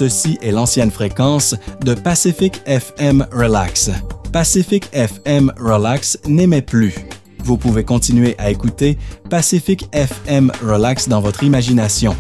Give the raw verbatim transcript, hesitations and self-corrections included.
ceci est l'ancienne fréquence de Pacific F M Relax. Pacific F M Relax n'émet plus. Vous pouvez continuer à écouter Pacific F M Relax dans votre imagination.